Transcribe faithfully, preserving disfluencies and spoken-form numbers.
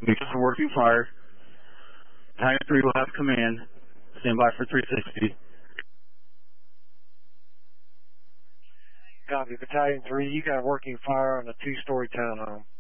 We got a working fire. Battalion three will have command. Stand by for three sixty. Copy. Battalion three, you got a working fire on a two-story townhome.